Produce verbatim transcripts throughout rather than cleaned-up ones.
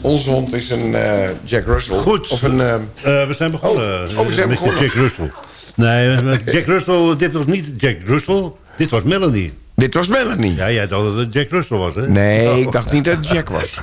Onze hond is een uh, Jack Russell. Goed. Of een, uh... Uh, we zijn begonnen oh, oh, we zijn met begonnen. Jack Russell. Nee, Jack Russell, dit was niet Jack Russell. Dit was Melanie. Dit was Melanie. Ja, jij dacht dat het Jack Russell was, hè? Nee, oh. ik dacht niet dat het Jack was.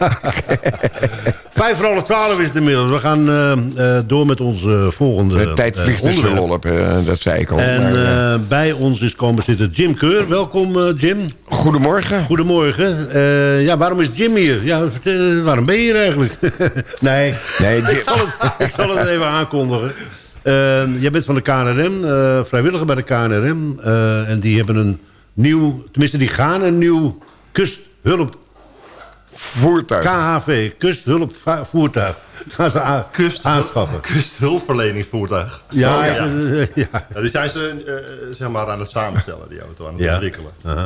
Vijf voor half twaalf is het inmiddels. We gaan uh, uh, door met onze volgende De tijd vliegt uh, dus wel op, uh, dat zei ik al. En maar, uh, uh, bij ons is komen zitten Jim Keur. Welkom, uh, Jim. Goedemorgen. Goedemorgen. Uh, ja, waarom is Jim hier? Ja, vertel, waarom ben je hier eigenlijk? nee, nee Jim. ik, zal het, ik zal het even aankondigen. Uh, jij bent van de K N R M, uh, vrijwilliger bij de K N R M. Uh, en die hebben een nieuw, tenminste die gaan een nieuw kusthulp... Voertuig. K H V, kusthulpvoertuig. Gaan ze aan, Kust, aanschaffen. Kusthulpverleningsvoertuig. Ja, oh, ja. ja. ja. ja die zijn ze uh, zeg maar aan het samenstellen, die auto, aan het ja. ontwikkelen. Uh-huh.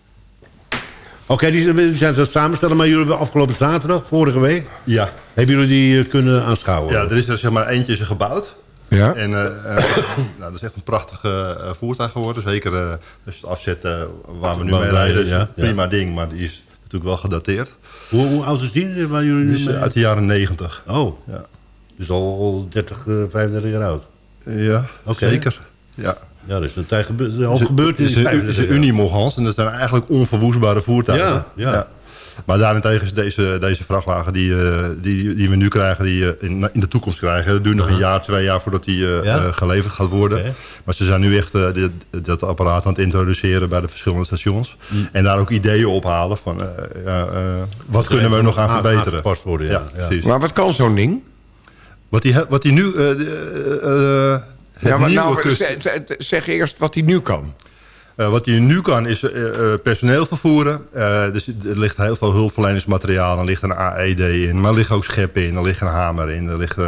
Oké, okay, die, die zijn ze aan het samenstellen, maar jullie hebben afgelopen zaterdag, vorige week... Ja. Hebben jullie die uh, kunnen aanschouwen? Ja, er is er zeg maar eentje is er gebouwd. Ja. En uh, uh, nou, dat is echt een prachtig uh, voertuig geworden. Zeker uh, als je het afzet uh, waar we nu mee rijden. is een prima ja. ding, maar die is natuurlijk wel gedateerd. Hoe, hoe oud is die? Waar jullie die is mee... uit de jaren negentig. Oh, ja. Dus al dertig, vijfendertig jaar oud? Ja, okay. Zeker. Ja. Ja, dat is een tijd gebe al gebeurd in de Het is een Unimoch, en dat zijn eigenlijk onverwoestbare voertuigen. Ja, ja. ja. Maar daarentegen is deze, deze vrachtwagen die, uh, die, die we nu krijgen, die uh, in, in de toekomst krijgen. Dat duurt nog een jaar, twee jaar voordat die uh, ja? uh, geleverd gaat worden. Okay. Maar ze zijn nu echt uh, dit, dat apparaat aan het introduceren bij de verschillende stations. Mm. En daar ook ideeën ophalen van uh, uh, uh, wat kunnen we nog aan verbeteren. Worden, ja. Ja, ja. Maar wat kan zo'n ding? Wat die, wat die nu... Uh, uh, uh, ja, maar nou, kust... zeg eerst wat hij nu kan. Uh, wat hij nu kan is uh, uh, personeel vervoeren. Uh, dus er ligt heel veel hulpverleningsmateriaal. Er ligt een A E D in, maar er liggen ook scheppen in. Er ligt een hamer in. Er ligt uh,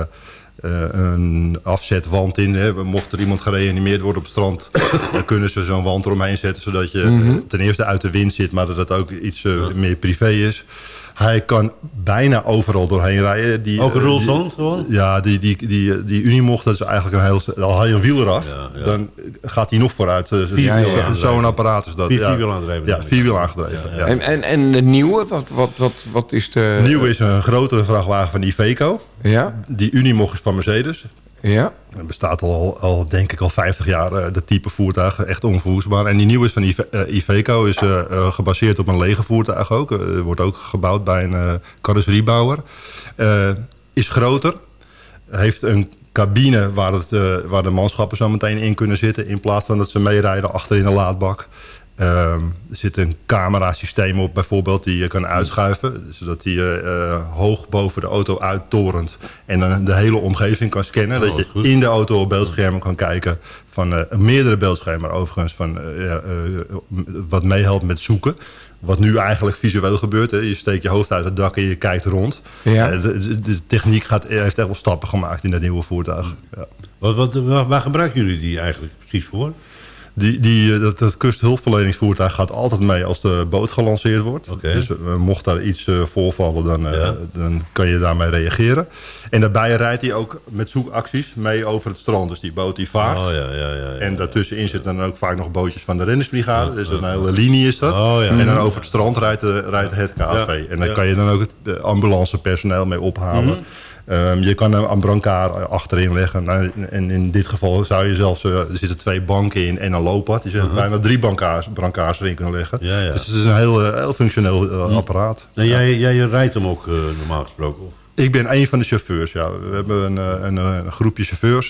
uh, een afzetwand in. Hè. Mocht er iemand gereanimeerd worden op het strand... dan kunnen ze zo'n wand eromheen zetten... zodat je mm-hmm. uh, ten eerste uit de wind zit... maar dat het ook iets uh, meer privé is. Hij kan bijna overal doorheen rijden. Die, ook een rolstand gewoon? Ja, die, die, die, die, die Unimoch, dat is eigenlijk een heel... Al haal je een wiel eraf, ja, ja. dan gaat hij nog vooruit. Ja, ja, Zo'n apparaat is dat. Vier, ja. vierwiel aandreven. Ja, vierwiel aangedreven. Ja. Ja. En, en, en de nieuwe, wat, wat, wat, wat is de... Nieuwe is een grotere vrachtwagen van Iveco. Ja. Die Unimoch is van Mercedes. Ja. Het bestaat al, al, denk ik, al vijftig jaar, uh, dat type voertuig. Echt onverwoestbaar. En die nieuwe is van Ive, uh, Iveco. Is uh, uh, gebaseerd op een lege voertuig ook. Uh, wordt ook gebouwd bij een uh, carrosseriebouwer. Uh, is groter. Heeft een cabine waar, het, uh, waar de manschappen zo meteen in kunnen zitten. In plaats van dat ze meerijden achter in de laadbak. Uh, er zit een camerasysteem op bijvoorbeeld die je kan uitschuiven. Zodat die uh, uh, hoog boven de auto uittorent. En dan de hele omgeving kan scannen. Oh, dat je goed. In de auto op beeldschermen kan kijken. Van uh, meerdere beeldschermen overigens. Van, uh, uh, wat meehelpt met zoeken. Wat nu eigenlijk visueel gebeurt. Hè. Je steekt je hoofd uit het dak en je kijkt rond. Ja. Uh, de, de, de techniek gaat, heeft echt wel stappen gemaakt in dat nieuwe voertuig. Ja. Wat, wat, waar, waar gebruiken jullie die eigenlijk precies voor? Die, die, dat, dat kusthulpverleningsvoertuig gaat altijd mee als de boot gelanceerd wordt. Okay. Dus uh, mocht daar iets uh, voorvallen, dan, uh, ja. dan kan je daarmee reageren. En daarbij rijdt hij ook met zoekacties mee over het strand. Dus die boot die vaart. Oh, ja, ja, ja, ja, en daartussenin zitten dan ook vaak nog bootjes van de reddingsbrigade. Dus een hele linie is dat. Oh, ja. En dan over het strand rijdt, de, rijdt het K H V. Ja. En daar ja. kan je dan ook het ambulancepersoneel mee ophalen. Mm-hmm. Um, je kan een brancard achterin leggen. Nou, en in dit geval zou je zelfs... Uh, er zitten twee banken in en een looppad. Je zou uh-huh. bijna drie brancards, brancards erin kunnen leggen. Ja, ja. Dus het is een heel, heel functioneel uh, hm. apparaat. En ja. jij, jij rijdt hem ook uh, normaal gesproken? Of? Ik ben een van de chauffeurs, ja. We hebben een, een, een groepje chauffeurs.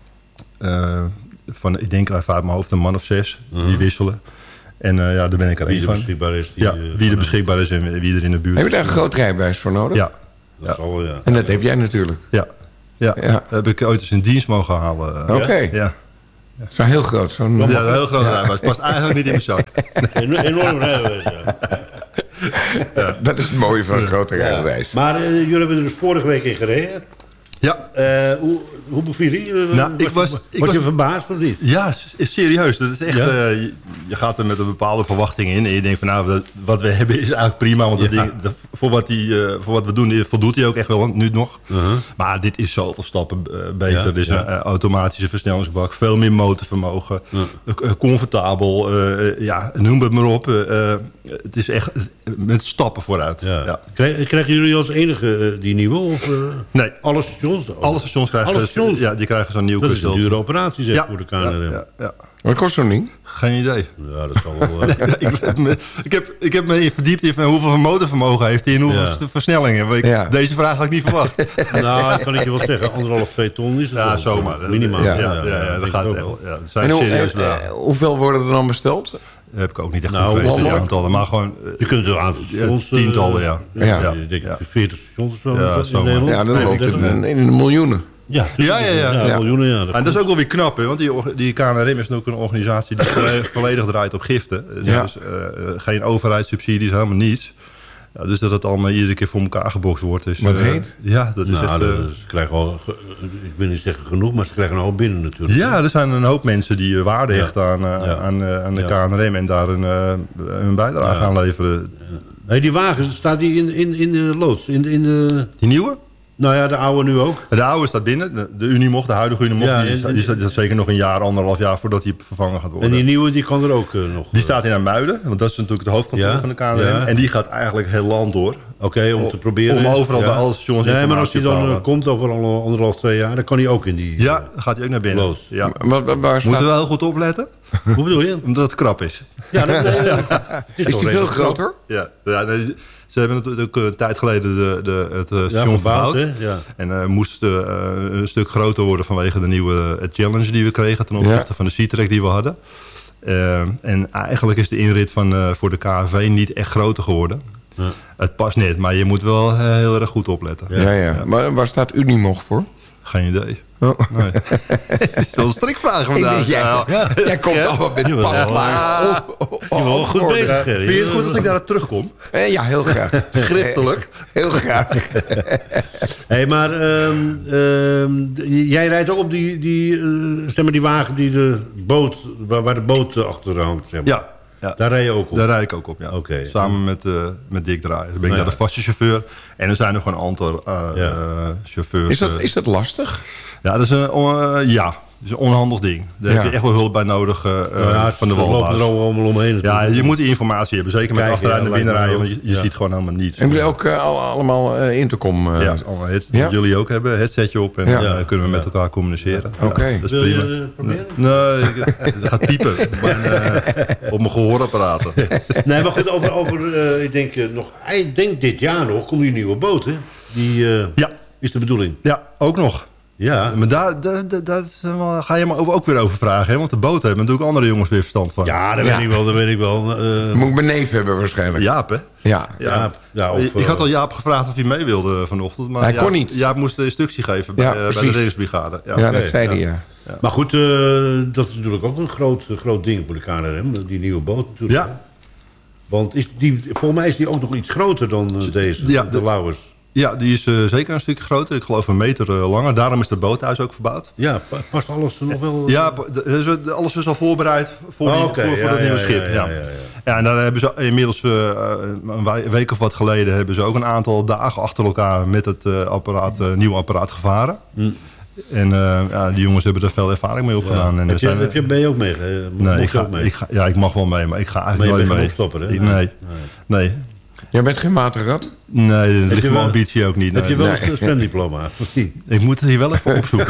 Uh, van, ik denk even uit mijn hoofd een man of zes. Uh-huh. Die wisselen. En uh, ja, daar ben ik er één van. Wie er beschikbaar is. Die, ja, wie er beschikbaar is en wie er in de buurt is. Heb je daar een groot rijbewijs voor nodig? Ja. Dat ja. Zal, ja. En dat heb jij natuurlijk. Ja, ja. ja. dat heb ik ooit eens in dienst mogen halen. Oké. Okay. Ja. Ja. Zo'n heel groot. Zo'n... Ja, een heel groot ja. rijbewijs. Past eigenlijk niet in mijn zak. Een enorm rijbewijs, ja. Ja. Dat is het mooie van een grote rijbewijs. Ja. Maar uh, jullie hebben er dus vorige week in gereden. Ja. Uh, hoe, hoe beviel je? Nou, was, ik was, was, ik was je was, verbaasd of niet? Ja, is serieus. Dat is echt, ja? uh, je, je gaat er met een bepaalde verwachting in. En je denkt van nou, wat we hebben is eigenlijk prima. Want ja. dat ding, dat voor, wat die, uh, voor wat we doen voldoet hij ook echt wel nu nog. Uh-huh. Maar dit is zoveel stappen uh, beter. Ja, Dit is ja. een uh, automatische versnellingsbak. Veel meer motorvermogen. Ja. Uh, comfortabel. Uh, ja, noem het maar op. Uh, uh, het is echt uh, met stappen vooruit. Ja. Ja. Krijgen, krijgen jullie als enige uh, die nieuwe? Of, uh, Nee. Alle stations? Alle stations krijgen, Alle stations? Ja, die krijgen zo'n nieuw Dat is een kussel. dure operatie zeg, Ja, voor de K N ja, R M. ja, ja. Wat kost zo'n ding? Geen idee. Ja, dat zal wel... Uh, Ja, ik, heb me, ik, heb, ik heb me verdiept in hoeveel motorvermogen heeft hij en hoeveel Ja. versnellingen. Ik, Ja. Deze vraag had ik niet verwacht. nou, dat kan ik je wel zeggen. Anderhalf, twee ton is het Ja, wel. zomaar. Minimaal. Ja, Ja, ja, ja, ja, denk dat ik gaat ook echt. wel. Ja, dat zijn En hoe, serieus eh, bedragen. eh, hoeveel worden er dan besteld? Dat heb ik ook niet echt Nou, concreet in landelijk? aantallen. Maar gewoon uh, Je kunt een aantal stations... Ja, tientallen, ja. Ja, Ja. Ik denk Ja. veertig stations of zo. Ja, in zomaar. Nederland. Ja, dan loopt het vijfendertig. in, in de miljoenen. Ja, Ja, ja, ja. ja, Ja. miljoenen, ja. en dat is ook wel weer knap, hè, want die, or- die K N R M is ook een organisatie die volle- volledig draait op giften. Ja. Dus uh, geen overheidssubsidies, helemaal niets. Ja, dus dat het allemaal iedere keer voor elkaar gebokst wordt. Is, Wat uh, heet? Ja, dat is Nou, echt... dat- uh, ze krijgen wel, ge- ik wil niet zeggen genoeg, maar ze krijgen een hoop binnen natuurlijk. ja, er zijn een hoop mensen die uh, waarde Ja. hechten aan, uh, Ja. aan, uh, aan de Ja. K N R M en daar een, uh, een bijdrage Ja. aan leveren. Nee, die wagen, staat die in, in, in de loods? In, de- in de, Die nieuwe? nou ja, de oude nu ook. De oude staat binnen, de, de Unimog, de huidige Unimog, Ja, die, en- staat, die staat zeker nog een jaar, anderhalf jaar voordat die vervangen gaat worden. En die nieuwe, die kan er ook uh, nog. Die staat in Amuiden, want dat is natuurlijk het hoofdkantoor Ja, van de K N R M. ja. En die gaat eigenlijk heel land door. Oké, om te proberen. Om overal bij alle stations Nee, maar als hij informatie dan te uh, halen. komt over al anderhalf, twee jaar, dan kan hij ook in die... Ja, dan gaat hij ook naar binnen. Loods. Ja. Wat, wat- waar staat, Moeten we wel heel goed opletten, Hoe bedoel je? omdat het krap is. Ja, dat, nee, nee, het is wel die veel redelijk groter? Ja, ja nee, ze hebben natuurlijk ook een tijd geleden de, de, het uh, Ja, station verbouwd, verbouwd. hè? Ja. En uh, moest uh, een stuk groter worden vanwege de nieuwe uh, challenge die we kregen ten opzichte Ja. van de C-Track die we hadden. Uh, en eigenlijk is de inrit van, uh, voor de K N V niet echt groter geworden. Ja. Het past net, maar je moet wel uh, heel erg goed opletten. Ja, ja. Maar waar staat Unimog voor? Geen idee. Oh. Nee. Het is wel een strikvraag Ik vandaag. denk, jij, Ja. jij komt al met Jawel. pasklaar. Oh, oh, Je bent wel goed antwoorden. bezig, Gerry. Vind je het goed als ik daarop terugkom? Eh, Ja, heel graag. Schriftelijk. Heel graag. Hé, maar ehm, ehm, d- jij rijdt ook op die, die, eh, zeg maar die wagen die de boot, waar, waar de boot eh, achter hangt, zeg maar. Ja. Ja. Daar rij je ook op. Daar rijd ik ook op, ja. Oké. Samen met, uh, met Dick Draaier. Dan ben ik Nou daar ja. de vaste chauffeur. En er zijn nog een aantal uh, Ja. uh, chauffeurs. Is dat, uh, is dat lastig? Ja, dat is een, uh, ja, dat is een onhandig ding. Daar Ja. heb je echt wel hulp bij nodig uh, Nou ja, van de ze lopen er walbaas. allemaal omheen. Ja, natuurlijk. je moet die informatie hebben. Zeker met Kijken, achteruit ja, naar binnen lijkt me rijden. Want je, je wel. Ja. ziet gewoon helemaal niets. En jullie ook uh, al- allemaal uh, intercom? Uh, Ja, allemaal head, Ja? wat jullie ook hebben. Headsetje op en Ja. dan uh, kunnen we met elkaar communiceren. Oké. Ja, dat is Wil prima. je eh, proberen? Nee, ik- dat gaat piepen op mijn, uh, op mijn gehoorapparaten. Nee, maar goed, over, over uh, ik denk uh, nog, ik denk dit jaar nog, komt die nieuwe boot, hè? Die uh, Ja. is de bedoeling. Ja, ook nog. Ja. Maar daar, daar, daar, daar is wel- ga je me ook ook weer over vragen. Hè? Want de boot hebben natuurlijk andere jongens weer verstand van. Ja, dat Ja. weet ik wel, dat weet ik wel. Uh, Moet ik mijn neef hebben waarschijnlijk. Jaap, hè? Ja. Ja, ja, of, ik ik had uh, al Jaap gevraagd of hij mee wilde vanochtend. Maar Hij Jaap, kon niet. Jaap moest de instructie geven bij, Ja, eh, bij de precies. reddingsbrigade. Ja, Ja, oké. dat zei hij, ja. Maar goed, uh, dat is natuurlijk ook een groot, groot ding voor de K N R M, die nieuwe boot natuurlijk. Ja. Want is die, volgens mij is die ook nog iets groter dan uh, deze, Ja, de, de- Lauwers. Ja, die is uh, zeker een stukje groter. Ik geloof een meter uh, langer. Daarom is het boothuis ook verbouwd. Ja, pa- past alles er nog wel? Ja, de- de- de- alles is al voorbereid voor, die, Oh, oké. voor, voor Ja, dat ja, nieuwe ja, schip. ja, Ja, ja, ja. Ja, en dan hebben ze inmiddels uh, een we- week of wat geleden... hebben ze ook een aantal dagen achter elkaar met het uh, apparaat, uh, nieuwe apparaat gevaren. Hm. En uh, ja, die jongens hebben er veel ervaring mee opgedaan. En Heb je, zijn, heb je, ben je ook mee? hè? Mocht nee, je ik ga, ook mee? ik ga, ja, ik mag wel mee, maar ik ga Maar je eigenlijk bent nooit geen mee. opstopper, hè? Ik- nee, nee, Jij bent geen materrad? nee, dat ligt je mijn wel- ambitie ook niet. Heb nee. je wel Nee. een zwemdiploma? Of niet? Ik moet het hier wel even opzoeken.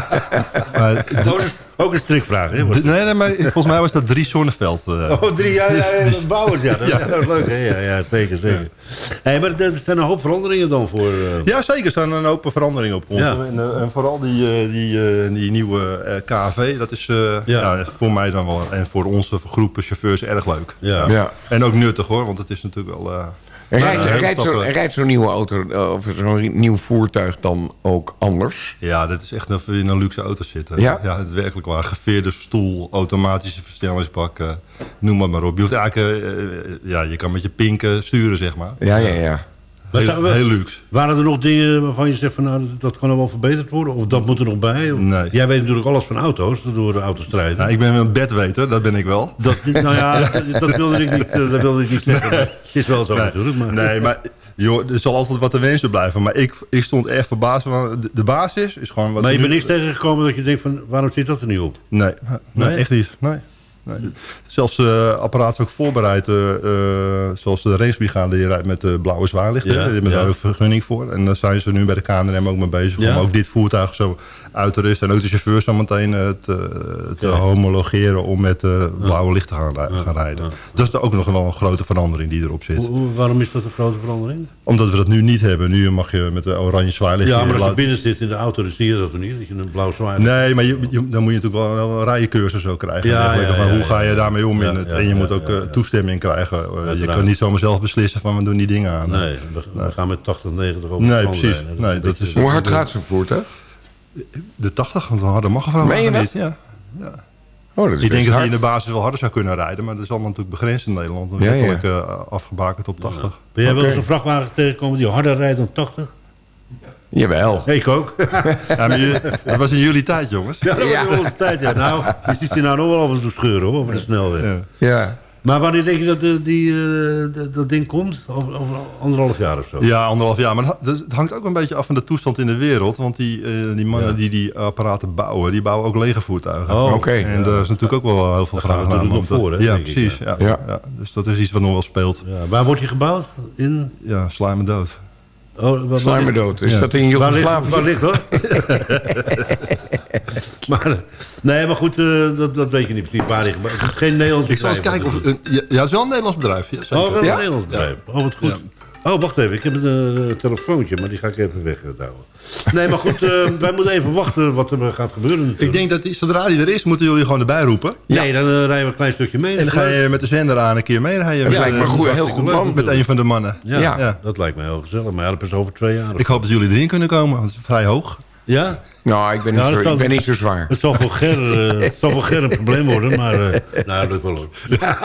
maar, Ook een, ook een strikvraag, hè? d- nee, nee, maar volgens mij was dat Dries Zonneveld. uh, Oh, drie jaar, ja, ja, dat bouwers, ja. Dat, ja. dat is leuk, hè? Ja, ja, zeker, zeker. Hey, maar er zijn een hoop veranderingen dan voor... Uh, Ja, zeker. Er staan een hoop veranderingen op ons. Ja. En, uh, en vooral die, uh, die, uh, die nieuwe uh, K A V, dat is uh, Ja. ja, voor mij dan wel en voor onze groepen chauffeurs erg leuk. Ja. Ja. En ook nuttig hoor, want het is natuurlijk wel... Uh, En Maar, rijdt, uh, heel rijdt zo'n stappen. rijdt zo'n nieuwe auto uh, of zo'n nieuw voertuig dan ook anders? ja, dat is echt of je in een luxe auto zitten. Ja? Ja, het werkelijk waar. Geveerde stoel, automatische versnellingsbak, uh, noem maar maar op. Je hoeft eigenlijk, uh, uh, ja, je kan met je pinken sturen, zeg maar. Ja, ja, ja. Maar Heel, zijn we- heel luxe. Waren er nog dingen waarvan je zegt van nou, dat kan er wel verbeterd worden? Of dat moet er nog bij? Of- Nee. Jij weet natuurlijk alles van auto's, door de autostrijden. Ja, ik ben een bedweter, dat ben ik wel. Dat, nou ja, dat, dat wilde ik niet, dat wilde ik niet zeggen. Maar het is wel zo natuurlijk. Maar, Nee, maar joh, er zal altijd wat te wensen blijven. Maar ik, ik stond echt verbaasd. Van, de, de basis is gewoon... Wat maar je nu, bent niks tegengekomen dat je denkt van... waarom zit dat er niet op? Nee, nee, nee? echt niet. Nee. Nee. Zelfs uh, apparaat is ook voorbereid. Uh, uh, zoals de racebrigade die rijdt met de blauwe zwaarlichten. Ja, die hebben ja. daar een vergunning voor. En daar zijn ze nu bij de K N R M ook mee bezig. Ja. Om ook dit voertuig zo uit te rusten. En ook de chauffeur zo meteen uh, te, te Ja. homologeren om met uh, blauwe lichten gaan, gaan rijden. Ja. Dat is ook nog wel een grote verandering die erop zit. Hoe, hoe, waarom is dat een grote verandering? Omdat we dat nu niet hebben. Nu mag je met de oranje zwaarlichten... Ja, maar als je laat- binnen zit in de auto, dan zie je dat toch niet? Dat je een blauw zwaar... Nee, maar je, je- dan moet je natuurlijk wel, wel een rijcursus ook krijgen. Ja, Ja, ja, van, ja, hoe ja, ga je ja. daarmee om? Ja, in het, ja, en je ja, moet ook ja, uh, ja. toestemming krijgen. Uh, je Uiteraard. kan niet zomaar zelf beslissen van we doen die dingen aan. Nee, we, we gaan met tachtig, negentig over Nee, de strand precies. rijden. Nee, een dat beetje- is- Hoe hard gaat zo'n voertuig? De tachtig, want een harder mag er van Meen je niet. dat? Ja. Oh, dat is Ik denk best dat je hard. in de basis wel harder zou kunnen rijden. Maar dat is allemaal natuurlijk begrensd in Nederland. Dan Ja, ja. wettelijk uh, afgebakend op tachtig. Ben jij wel Oké. eens een vrachtwagen tegengekomen die harder rijdt dan tachtig? Jawel. Ik ook. Ja, maar je- dat was in jullie tijd, jongens. Ja, dat Ja. was in onze tijd. Ja. Nou, je ziet je nou nog wel af en toe scheuren hoor, over de snelweg. Ja. Ja. Maar wanneer denk je dat eh, die, eh, dat, dat ding komt? Over, over anderhalf jaar of zo? Ja, anderhalf jaar. Maar het het hangt ook een beetje af van de toestand in de wereld. Want die, uh, die mannen Ja. die die apparaten bouwen, die bouwen ook lege voertuigen. Oh, Oké. En ja. daar is natuurlijk ook wel heel veel Daar gaan we vraag naar. natuurlijk nog voor, hè, Ja, denk ik, precies. ja. Ja. Ja. Ja. Dus dat is iets wat nog wel speelt. Ja, waar wordt die gebouwd? In... Ja, sla me dood. Oh, waar, Sla me dood. Is Ja. dat in Waar ligt, Joegoslavië? waar ligt dat? maar, nee, maar goed, uh, dat, dat weet je niet precies waar die gebouwd. Het is geen Nederlands Ik zal eens bedrijf. kijken of... Uh, ja, ja, het is wel een Nederlands bedrijf. Ja, zeker. Oh, wel een Ja? Nederlands bedrijf. Oh, wat goed. Oh, wacht even. Ik heb een uh, telefoontje, maar die ga ik even weghouden. Nee, maar goed, uh, wij moeten even wachten wat er gaat gebeuren natuurlijk. Ik denk dat die, zodra die er is, moeten jullie gewoon erbij roepen. Nee, dan uh, rijden we een klein stukje mee. En dan ga je met de zender aan een keer meerijden. Dat met, lijkt me uh, goed, heel goed plan. Met een van de mannen. Ja, Ja. ja, dat lijkt me heel gezellig. Maar ja, dat is over twee jaar. Ik hoop dat jullie erin kunnen komen, want het is vrij hoog. Ja? Nou, ik ben niet, Ja, dat zo, ik zou- ben niet zo zwaar. Het zal voor Ger, uh, het zal voor Ger een probleem worden, maar uh, nou, dat lukt wel hoor.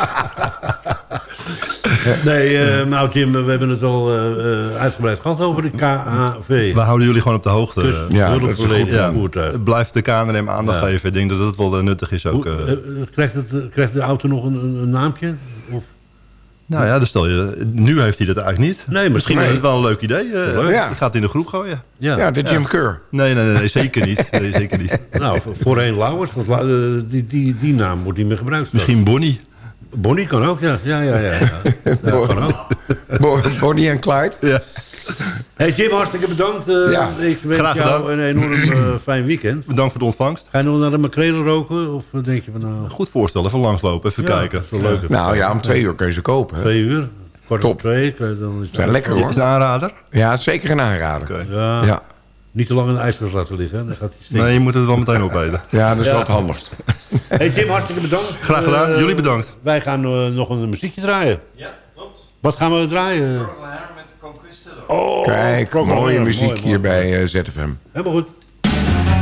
nee, uh, nou Jim, we hebben het al uh, uitgebreid gehad over de K A V. We houden jullie gewoon op de hoogte. Dus Ja, dat is hulpverlening Ja, van voertuig. blijf de K N R M aandacht Ja. geven. Ik denk dat dat wel uh, nuttig is ook. Hoe, uh. uh, krijgt, het, uh, krijgt de auto nog een, een, een naampje? Of? Nou ja, dan stel je... Nu heeft hij dat eigenlijk niet. Nee, Misschien nee. is het wel een leuk idee. Uh, Leuk. Ja. Je gaat het in de groep gooien. Ja, Ja, de Jim Kerr. Nee, nee, nee, nee zeker niet. Nee, zeker niet. nou, voor- voorheen Lauwers, want La- uh, die, die, die naam wordt niet meer gebruikt. Misschien Bonnie. Bonnie kan ook, ja. Ja, ja, ja. ja. ja kan ook. Bo- Bonnie en Clyde. Ja. Hey Jim, hartstikke bedankt. Uh, Ja, ik wens graag jou gedaan. een enorm uh, fijn weekend. Bedankt voor de ontvangst. Ga je nog naar de makrelen roken? Of denk je van nou... Goed voorstel. Even langslopen. Even Ja, kijken. dat is wel leuk. Nou ja, om twee uur kun je ze kopen. Hè? Twee uur? Kwart Top. over twee? Dan is het Zijn lekker Is hoor. het een aanrader? Ja, zeker een aanrader. Oké. Ja, Ja. niet te lang in de ijskast laten liggen. hè. Dan gaat hij stinken. Nee, je moet het wel meteen opeten. Ja, dat is Ja. wel het handigst. Hey Jim, hartstikke bedankt. Graag gedaan. Eh, Jullie bedankt. Wij gaan uh, nog een muziekje draaien. Ja, klopt. Wat gaan we draaien? Met Conquistador. Oh, Kijk, Procol mooie Harum. muziek Mooi, mooi. hier bij uh, Z F M. Helemaal goed.